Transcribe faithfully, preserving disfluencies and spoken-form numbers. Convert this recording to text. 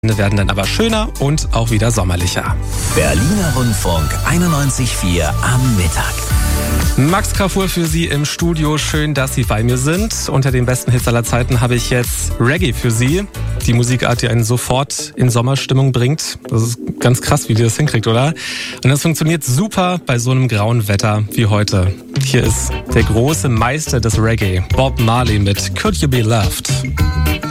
werden dann aber schöner und auch wieder sommerlicher. Berliner Rundfunk einundneunzig Komma vier am Mittag. Max Carrefour für Sie im Studio. Schön, dass Sie bei mir sind. Unter den besten Hits aller Zeiten habe ich jetzt Reggae für Sie. Die Musikart, die einen sofort in Sommerstimmung bringt. Das ist ganz krass, wie die das hinkriegt, oder? Und das funktioniert super bei so einem grauen Wetter wie heute. Hier ist der große Meister des Reggae, Bob Marley mit Could You Be Loved?